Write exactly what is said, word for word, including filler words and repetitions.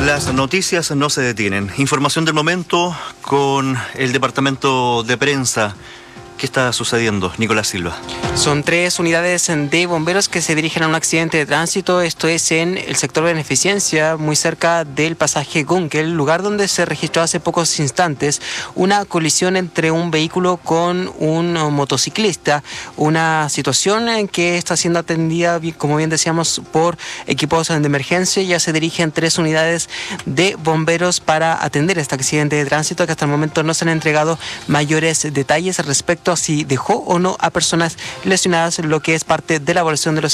Las noticias no se detienen. Información del momento con el departamento de prensa. ¿Qué está sucediendo, Nicolás Silva? Son tres unidades de bomberos que se dirigen a un accidente de tránsito. Esto es en el sector de Beneficencia, muy cerca del pasaje Gunkel, lugar donde se registró hace pocos instantes una colisión entre un vehículo con un motociclista. Una situación en que está siendo atendida, como bien decíamos, por equipos de emergencia. Ya se dirigen tres unidades de bomberos para atender este accidente de tránsito, que hasta el momento no se han entregado mayores detalles respecto a si dejó o no a personas lesionadas, lo que es parte de la evaluación de los